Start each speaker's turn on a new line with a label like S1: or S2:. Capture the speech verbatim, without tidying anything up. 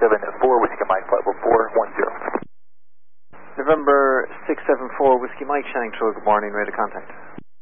S1: seven four, Whiskey Mike, flight level four one zero.
S2: November six seven four, Whiskey Mike, Channing Troll, good morning, ready to contact.